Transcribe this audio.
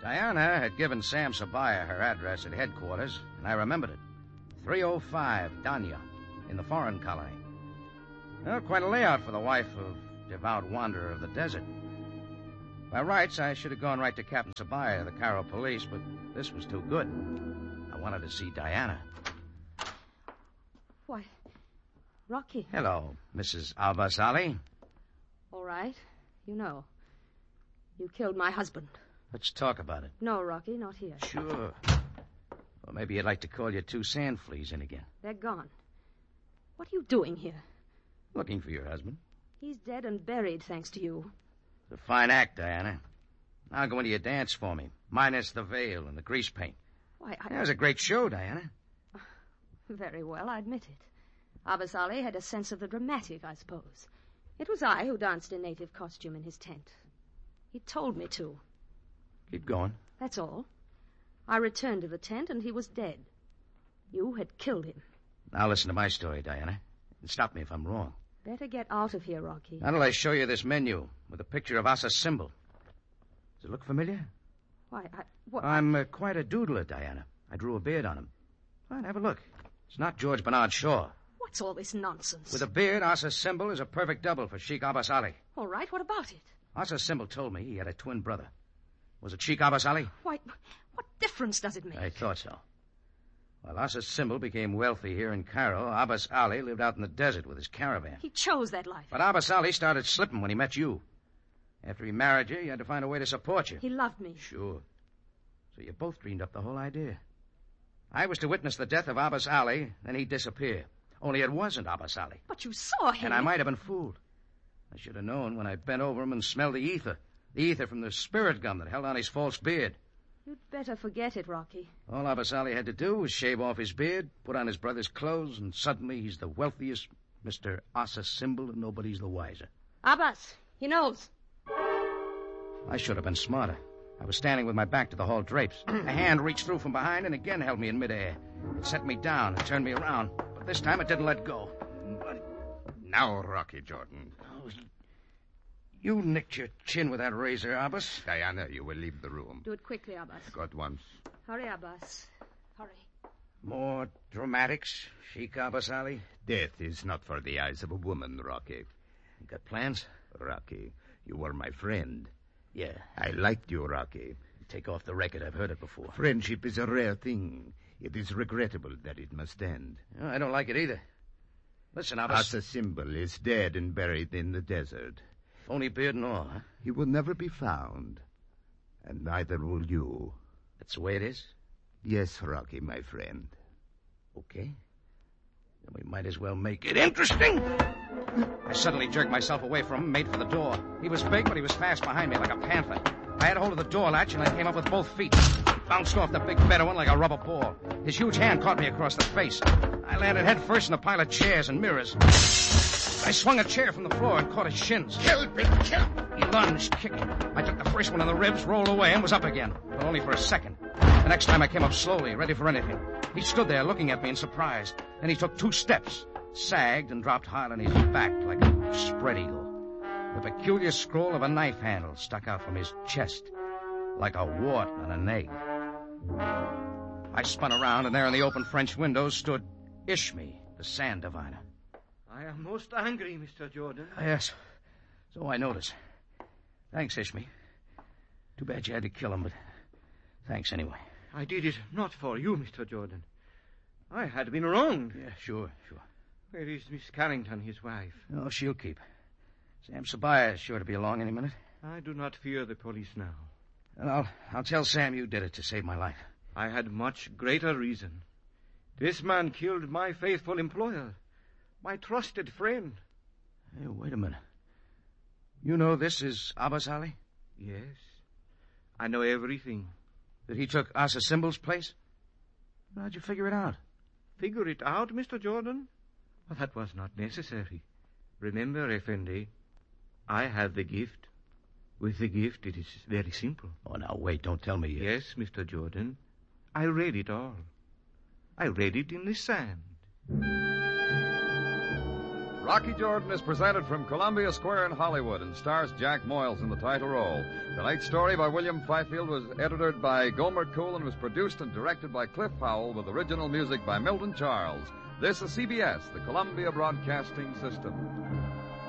Diana had given Sam Sabaya her address at headquarters, and I remembered it. 305 Danya, in the foreign colony. Well, quite a layout for the wife of devout wanderer of the desert. By rights, I should have gone right to Captain Sabaya of the Cairo police, but this was too good. I wanted to see Diana. Why, Rocky. Hello, Mrs. Abbas Ali. All right. You know. You killed my husband. Let's talk about it. No, Rocky, not here. Sure. Well, maybe you'd like to call your two sand fleas in again. They're gone. What are you doing here? Looking for your husband. He's dead and buried, thanks to you. It's a fine act, Diana. Now go into your dance for me, minus the veil and the grease paint. Why, It was a great show, Diana. Very well, I admit it. Abbas Ali had a sense of the dramatic, I suppose. It was I who danced in native costume in his tent. He told me to. Keep going. That's all. I returned to the tent, and he was dead. You had killed him. Now listen to my story, Diana, and stop me if I'm wrong. Better get out of here, Rocky. How till I show you this menu with a picture of Asa Symbol. Does it look familiar? Why, what? I'm quite a doodler, Diana. I drew a beard on him. Fine, have a look. It's not George Bernard Shaw. What's all this nonsense? With a beard, Asa Symbol is a perfect double for Sheikh Abbas Ali. All right, what about it? Asa Symbol told me he had a twin brother. Was it Sheikh Abbas Ali? Why, what difference does it make? I thought so. While Asa Symbol became wealthy here in Cairo, Abbas Ali lived out in the desert with his caravan. He chose that life. But Abbas Ali started slipping when he met you. After he married you, he had to find a way to support you. He loved me. Sure. So you both dreamed up the whole idea. I was to witness the death of Abbas Ali, then he'd disappear. Only it wasn't Abbas Ali. But you saw him. And I might have been fooled. I should have known when I bent over him and smelled the ether from the spirit gum that held on his false beard. You'd better forget it, Rocky. All Abbas Ali had to do was shave off his beard, put on his brother's clothes, and suddenly he's the wealthiest Mr. Asa Symbol, and nobody's the wiser. Abbas, he knows. I should have been smarter. I was standing with my back to the hall drapes. A hand reached through from behind and again held me in midair. It set me down and turned me around, but this time it didn't let go. Now, Rocky Jordan. Oh, you nicked your chin with that razor, Abbas. Diana, you will leave the room. Do it quickly, Abbas. Go at once. Hurry, Abbas. Hurry. More dramatics, Sheikh Abbas Ali? Death is not for the eyes of a woman, Rocky. You got plans? Rocky, you were my friend. Yeah. I liked you, Rocky. Take off the record. I've heard it before. Friendship is a rare thing. It is regrettable that it must end. No, I don't like it either. Listen, Abbas. Asa Symbol is dead and buried in the desert. Phony beard and all, huh? He will never be found. And neither will you. That's the way it is? Yes, Rocky, my friend. Okay. Then we might as well make it interesting. I suddenly jerked myself away from him, made for the door. He was big, but he was fast behind me like a panther. I had hold of the door latch, and I came up with both feet. Bounced off the big Bedouin like a rubber ball. His huge hand caught me across the face. I landed head first in a pile of chairs and mirrors. I swung a chair from the floor and caught his shins. Kill me, kill! He lunged, kicked. I took the first one on the ribs, rolled away, and was up again. But only for a second. The next time I came up slowly, ready for anything. He stood there looking at me in surprise. Then he took 2 steps, sagged, and dropped hard on his back like a spread eagle. The peculiar scroll of a knife handle stuck out from his chest, like a wart on an egg. I spun around, and there in the open French window stood Ishmi, the sand diviner. I am most angry, Mr. Jordan. Yes, so I notice. Thanks, Ishmi. Too bad you had to kill him, but thanks anyway. I did it not for you, Mr. Jordan. I had been wronged. Yeah, sure. Where is Miss Carrington, his wife? Oh, she'll keep. Sam Sabaya is sure to be along any minute. I do not fear the police now. And I'll tell Sam you did it to save my life. I had much greater reason. This man killed my faithful employer, my trusted friend. Hey, wait a minute. You know this is Abbas Ali? Yes. I know everything. That he took Asa Symbol's place? How'd you figure it out? Figure it out, Mr. Jordan? Well, that was not necessary. Remember, Effendi, I have the gift. With the gift, it is very simple. Oh, now, wait, don't tell me. Yes, Mr. Jordan. I read it all. I read it in the sand. Rocky Jordan is presented from Columbia Square in Hollywood and stars Jack Moyles in the title role. Tonight's story by William Fifield was edited by Gomer Cool and was produced and directed by Cliff Howell with original music by Milton Charles. This is CBS, the Columbia Broadcasting System.